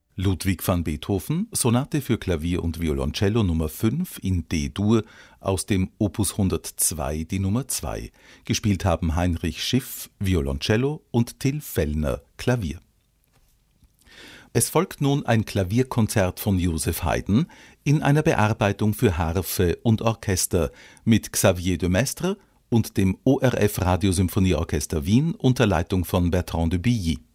Ludwig van Beethoven, Sonate für Klavier und Violoncello Nr. 5 in D-Dur aus dem Opus 102, die Nummer 2. Gespielt haben Heinrich Schiff, Violoncello und Till Fellner, Klavier. Es folgt nun ein Klavierkonzert von Joseph Haydn in einer Bearbeitung für Harfe und Orchester mit Xavier de Maistre und dem ORF Radiosymphonieorchester Wien unter Leitung von Bertrand de Billy.